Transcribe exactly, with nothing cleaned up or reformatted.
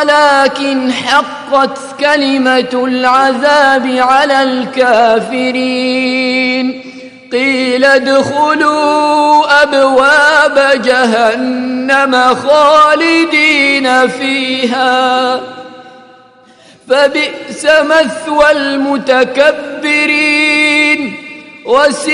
ولكن حقت كلمة العذاب على الكافرين قيل ادخلوا أبواب جهنم خالدين فيها فبئس مثوى المتكبرين.